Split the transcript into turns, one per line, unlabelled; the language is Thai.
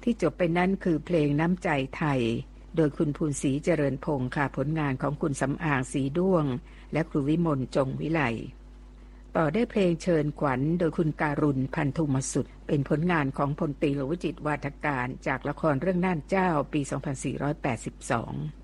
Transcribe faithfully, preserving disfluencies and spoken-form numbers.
ที่จบไปนั้นคือเพลงน้ำใจไทยโดยคุณภูนศรีเจริญพงศ์ค่ะผลงานของคุณสำอางสีด้วงและครูวิมลจงวิไลต่อได้เพลงเชิญขวัญโดยคุณการุณพันธุมสุดเป็นผลงานของพลตรีหลวงวิจิตรวาทการจากละครเรื่องน่านเจ้าปี สองพันสี่ร้อยแปดสิบสอง